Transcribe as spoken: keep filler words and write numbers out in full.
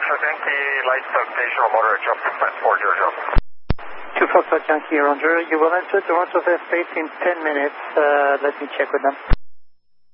Foxtrot Yankee, light station moderate drop at four zero zero. two Foxtrot Yankee, Roger. You will enter Toronto airspace in ten minutes. Uh, let me check with them.